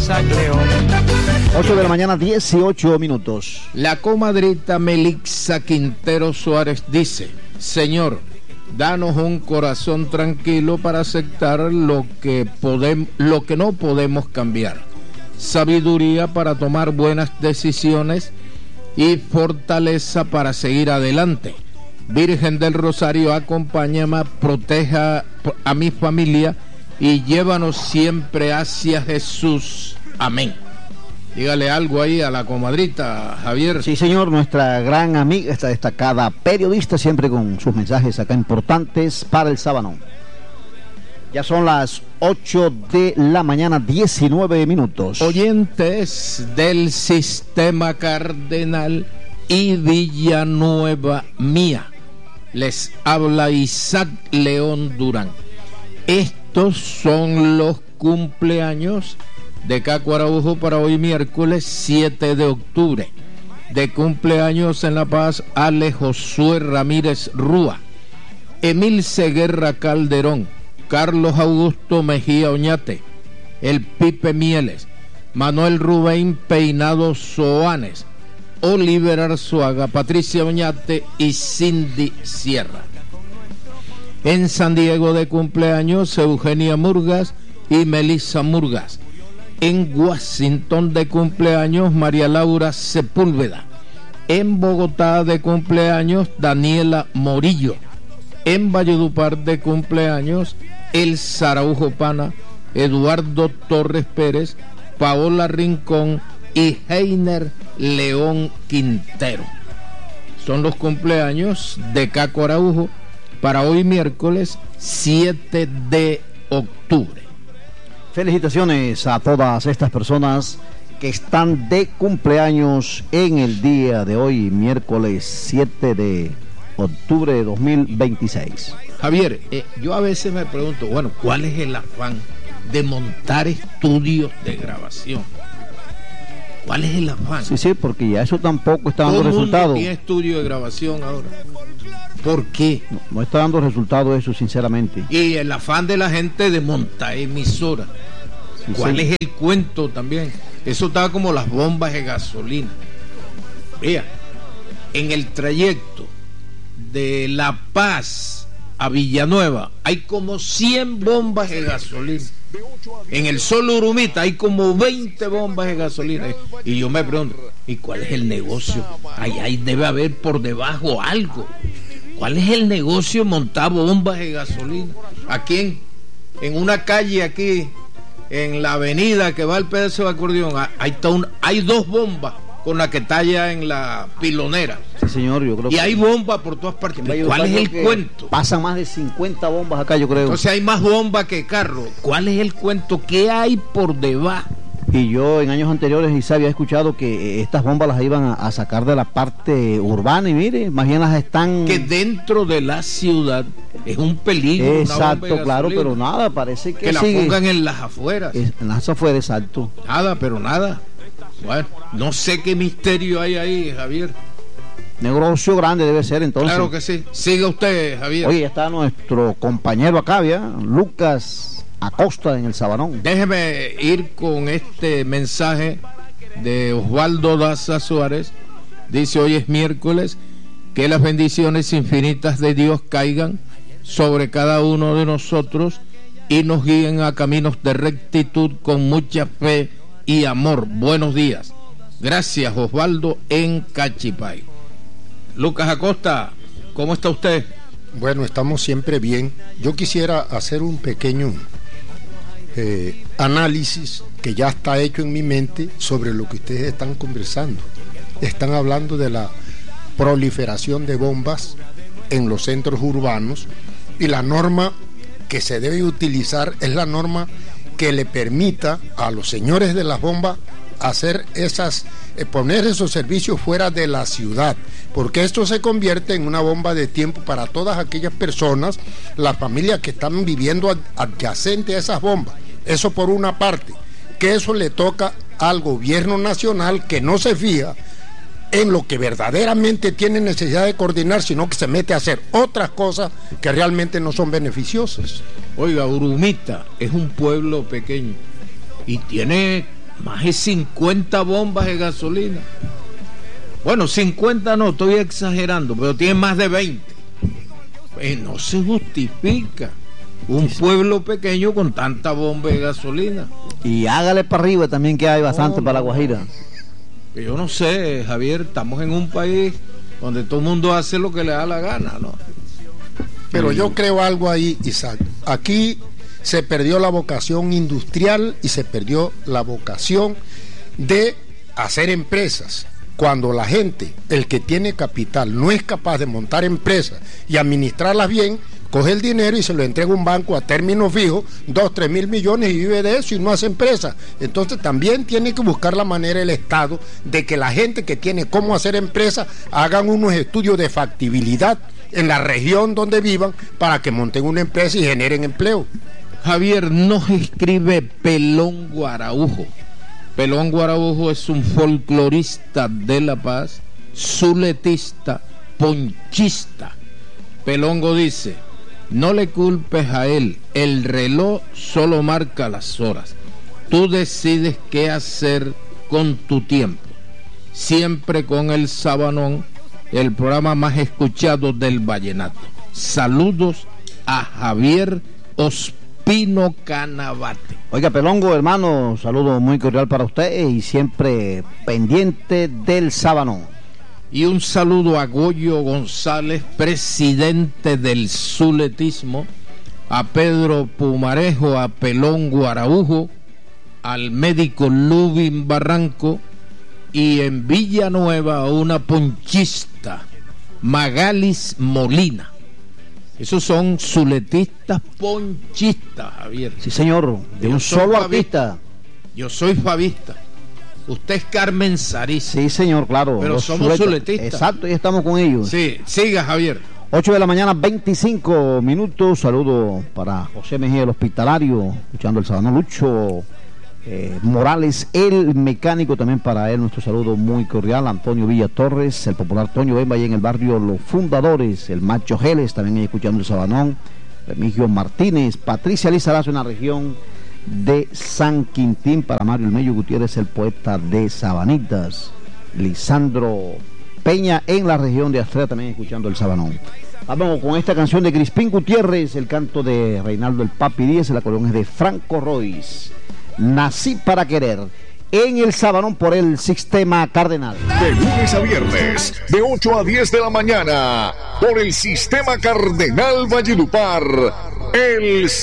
Isaac León. 8 de la mañana, 18 minutos. La comadrita Melixa Quintero Suárez dice: Señor, danos un corazón tranquilo para aceptar lo que no podemos cambiar, sabiduría para tomar buenas decisiones y fortaleza para seguir adelante. Virgen del Rosario, acompáñame, proteja a mi familia y llévanos siempre hacia Jesús. Amén. Dígale algo ahí a la comadrita, Javier. Sí, señor, nuestra gran amiga, esta destacada periodista, siempre con sus mensajes acá importantes para el Sabanón. Ya son las 8 de la mañana, 19 minutos. Oyentes del Sistema Cardenal y Villanueva Mía, les habla Isaac León Durán. Estos son los cumpleaños de Caco Araujo para hoy miércoles 7 de octubre. De cumpleaños en La Paz, Ale Josué Ramírez Rúa, Emil Seguerra Calderón, Carlos Augusto Mejía Oñate, el Pipe Mieles, Manuel Rubén Peinado Soanes, Oliver Arzuaga, Patricia Oñate y Cindy Sierra. En San Diego de cumpleaños Eugenia Murgas y Melissa Murgas. En Washington de cumpleaños María Laura Sepúlveda. En Bogotá de cumpleaños Daniela Morillo. En Valledupar de cumpleaños El Saraujo Pana, Eduardo Torres Pérez, Paola Rincón y Heiner León Quintero. Son los cumpleaños de Caco Araujo para hoy miércoles 7 de octubre. Felicitaciones a todas estas personas que están de cumpleaños en el día de hoy, miércoles 7 de octubre de 2026. Javier, yo a veces me pregunto, bueno, ¿cuál es el afán de montar estudios de grabación? ¿Cuál es el afán? Sí, porque ya eso tampoco está dando resultados. ¿Tiene estudio de grabación ahora? ¿Por qué? No está dando resultados eso, sinceramente. Y el afán de la gente de montar emisoras. Sí, ¿cuál es el cuento también? Eso está como las bombas de gasolina. Vea, en el trayecto de La Paz a Villanueva hay como 100 bombas de gasolina. En el solo Urumita hay como 20 bombas de gasolina. Y yo me pregunto, ¿y cuál es el negocio? Ahí debe haber por debajo algo. ¿Cuál es el negocio montar bombas de gasolina? Aquí en una calle aquí, en la avenida que va al pedazo de acordeón, hay 2 bombas con la que talla en la pilonera. Sí, señor, yo creo y hay bombas por todas partes. ¿Cuál es el cuento? Pasan más de 50 bombas acá, yo creo. Entonces hay más bombas que carros. ¿Cuál es el cuento? ¿Qué hay por debajo? Y yo en años anteriores, Isa, había escuchado que estas bombas las iban a sacar de la parte urbana y mire, más bien las están... Que dentro de la ciudad es un peligro. Exacto, claro, pero nada, parece que la pongan en las afueras. En las afueras, exacto. Nada, pero nada. Bueno, no sé qué misterio hay ahí, Javier. Negocio grande debe ser entonces. Claro que sí. Siga usted, Javier. Oye, ya está nuestro compañero acá, ¿ya? Lucas Acosta en el Sabanón. Déjeme ir con este mensaje de Osvaldo Daza Suárez. Dice: hoy es miércoles, que las bendiciones infinitas de Dios caigan sobre cada uno de nosotros y nos guíen a caminos de rectitud con mucha fe y amor. Buenos días. Gracias, Osvaldo, en Cachipay. Lucas Acosta, ¿cómo está usted? Bueno, estamos siempre bien. Yo quisiera hacer un pequeño análisis que ya está hecho en mi mente sobre lo que ustedes están conversando. Están hablando de la proliferación de bombas en los centros urbanos y la norma que se debe utilizar es la norma que le permita a los señores de las bombas hacer poner esos servicios fuera de la ciudad, porque esto se convierte en una bomba de tiempo para todas aquellas personas, las familias que están viviendo adyacente a esas bombas. Eso por una parte, que eso le toca al gobierno nacional, que no se fija en lo que verdaderamente tiene necesidad de coordinar, sino que se mete a hacer otras cosas que realmente no son beneficiosas. Oiga, Urumita es un pueblo pequeño y tiene Más de 50 bombas de gasolina. Bueno, 50 no, estoy exagerando, pero tiene más de 20. No se justifica un pueblo pequeño con tanta bomba de gasolina. Y hágale para arriba también, que hay bastante para la Guajira. Yo no sé, Javier, estamos en un país donde todo el mundo hace lo que le da la gana, ¿no? Pero yo creo algo ahí, Isaac. Aquí se perdió la vocación industrial y se perdió la vocación de hacer empresas. Cuando la gente, el que tiene capital, no es capaz de montar empresas y administrarlas bien, coge el dinero y se lo entrega a un banco a término fijo, 2-3 mil millones, y vive de eso y no hace empresa. Entonces también tiene que buscar la manera el Estado de que la gente que tiene cómo hacer empresa hagan unos estudios de factibilidad en la región donde vivan para que monten una empresa y generen empleo. Javier, nos escribe Pelongo Araujo. Pelongo Araujo es un folclorista de La Paz, zuletista, ponchista. Pelongo dice: no le culpes a él, el reloj solo marca las horas. Tú decides qué hacer con tu tiempo. Siempre con el Sabanón, el programa más escuchado del vallenato. Saludos a Javier Ospino Canabate. Oiga, Pelongo, hermano, saludo muy cordial para usted y siempre pendiente del Sabanón. Y un saludo a Goyo González, presidente del zuletismo, a Pedro Pumarejo, a Pelongo Araujo, al médico Lubin Barranco, y en Villanueva a una ponchista, Magalis Molina. Esos son zuletistas ponchistas, Javier. Sí, señor, de un solo artista. Yo soy fabista. Usted es Carmen Sariz. Sí, señor, claro. Pero somos zuletistas. Exacto, y estamos con ellos. Sí, siga, Javier. 8 de la mañana, 25 minutos. Saludo para José Mejía, el hospitalario, escuchando el Sabanón. Lucho Morales, el mecánico, también para él nuestro saludo muy cordial. Antonio Villa Torres, el popular Toño Bemba, y en el barrio Los Fundadores, el Macho Geles, también ahí escuchando el Sabanón. Remigio Martínez, Patricia Lizarazo en la región de San Quintín, para Mario El Mello Gutiérrez, el poeta de Sabanitas. Lisandro Peña en la región de Astrea, también escuchando el Sabanón. Vamos con esta canción de Crispín Gutiérrez, el canto de Reinaldo el Papi Díez, la colonia es de Franco Royce. Nací para querer, en el Sabanón por el Sistema Cardenal. De lunes a viernes, de 8 a 10 de la mañana, por el Sistema Cardenal Valledupar, el